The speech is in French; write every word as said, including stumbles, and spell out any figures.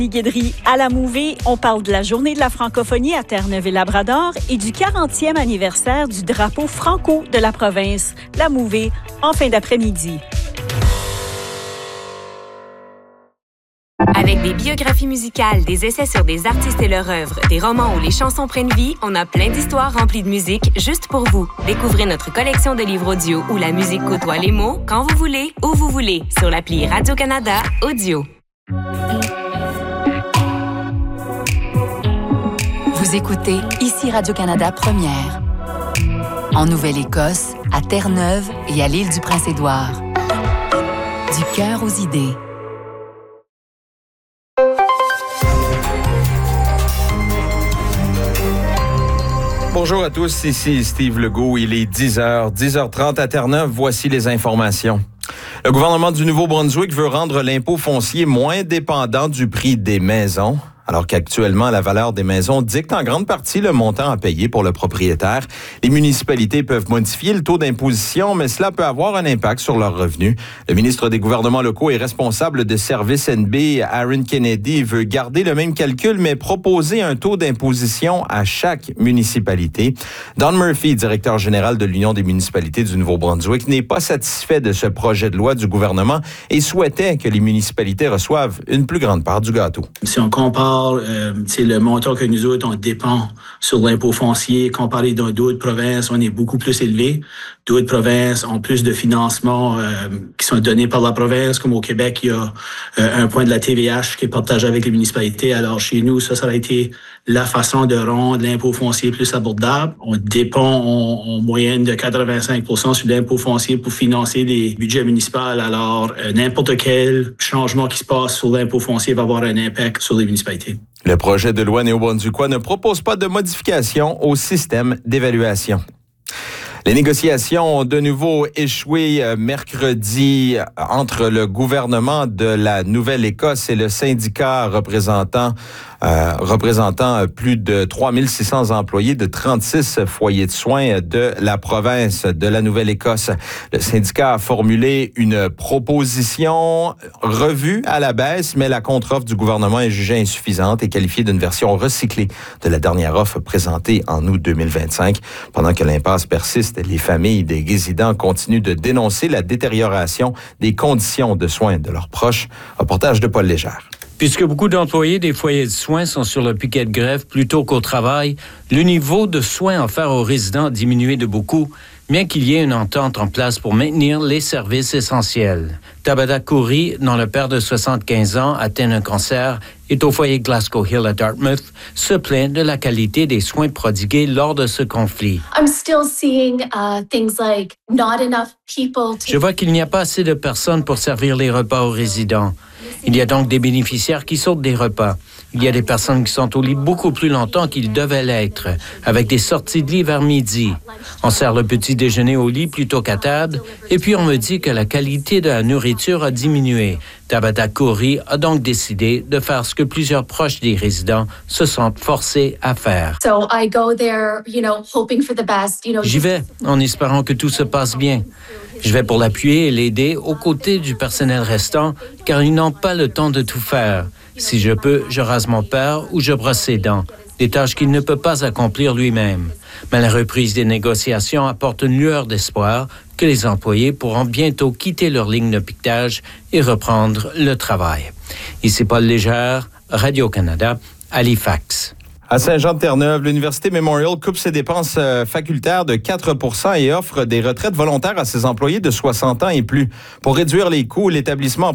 Guéderie à la Mouvée, on parle de la journée de la francophonie à Terre-Neuve-et-Labrador et du quarantième anniversaire du drapeau franco de la province, la Mouvée, en fin d'après-midi. Avec des biographies musicales, des essais sur des artistes et leur œuvre, des romans où les chansons prennent vie, on a plein d'histoires remplies de musique juste pour vous. Découvrez notre collection de livres audio où la musique côtoie les mots quand vous voulez, où vous voulez, sur l'appli Radio-Canada Audio. Vous écoutez ici Radio-Canada Première. En Nouvelle-Écosse, à Terre-Neuve et à l'île du Prince-Édouard. Du cœur aux idées. Bonjour à tous, ici Steve Legault. Il est dix heures, dix heures trente à Terre-Neuve. Voici les informations. Le gouvernement du Nouveau-Brunswick veut rendre l'impôt foncier moins dépendant du prix des maisons. Alors qu'actuellement, la valeur des maisons dicte en grande partie le montant à payer pour le propriétaire. Les municipalités peuvent modifier le taux d'imposition, mais cela peut avoir un impact sur leurs revenus. Le ministre des gouvernements locaux et responsable de Service N B, Aaron Kennedy, veut garder le même calcul, mais proposer un taux d'imposition à chaque municipalité. Don Murphy, directeur général de l'Union des municipalités du Nouveau-Brunswick, n'est pas satisfait de ce projet de loi du gouvernement et souhaitait que les municipalités reçoivent une plus grande part du gâteau. Si on compare Euh, le montant que nous autres, on dépend sur l'impôt foncier. Comparé dans d'autres provinces, on est beaucoup plus élevé. D'autres provinces ont plus de financements euh, qui sont donnés par la province, comme au Québec, il y a euh, un point de la T V H qui est partagé avec les municipalités. Alors chez nous, ça, ça a été la façon de rendre l'impôt foncier plus abordable. On dépend en, en moyenne de quatre-vingt-cinq pour cent sur l'impôt foncier pour financer les budgets municipaux. Alors euh, n'importe quel changement qui se passe sur l'impôt foncier va avoir un impact sur les municipalités. Le projet de loi néo-brunswickois ne propose pas de modification au système d'évaluation. Les négociations ont de nouveau échoué mercredi entre le gouvernement de la Nouvelle-Écosse et le syndicat représentant euh, représentant plus de trois mille six cents employés de trente-six foyers de soins de la province de la Nouvelle-Écosse. Le syndicat a formulé une proposition revue à la baisse, mais la contre-offre du gouvernement est jugée insuffisante et qualifiée d'une version recyclée de la dernière offre présentée en août deux mille vingt-cinq. Pendant que l'impasse persiste, les familles des résidents continuent de dénoncer la détérioration des conditions de soins de leurs proches. Reportage de Paul Légère. Puisque beaucoup d'employés des foyers de soins sont sur le piquet de grève plutôt qu'au travail, le niveau de soins offerts aux résidents a diminué de beaucoup, bien qu'il y ait une entente en place pour maintenir les services essentiels. Tabata Khoury, dont le père de soixante-quinze ans atteint d'un cancer, est au foyer Glasgow Hill à Dartmouth, se plaint de la qualité des soins prodigués lors de ce conflit. I'm still seeing uh, things like not enough people to... Je vois qu'il n'y a pas assez de personnes pour servir les repas aux résidents. Il y a donc des bénéficiaires qui sautent des repas. Il y a des personnes qui sont au lit beaucoup plus longtemps qu'ils devaient l'être, avec des sorties de lit vers midi. On sert le petit déjeuner au lit plutôt qu'à table, et puis on me dit que la qualité de la nourriture a diminué. Tabata Khoury a donc décidé de faire ce que plusieurs proches des résidents se sentent forcés à faire. So I go there, you know, hoping for the best, you know. J'y vais en espérant que tout se passe bien. Je vais pour l'appuyer et l'aider aux côtés du personnel restant, car ils n'ont pas le temps de tout faire. Si je peux, je rase mon père ou je brosse ses dents, des tâches qu'il ne peut pas accomplir lui-même. Mais la reprise des négociations apporte une lueur d'espoir que les employés pourront bientôt quitter leur ligne de piquetage et reprendre le travail. Ici Paul Légère, Radio-Canada, Halifax. À Saint-Jean-de-Terre-Neuve, l'Université Memorial coupe ses dépenses facultaires de quatre pour cent et offre des retraites volontaires à ses employés de soixante ans et plus. Pour réduire les coûts, l'établissement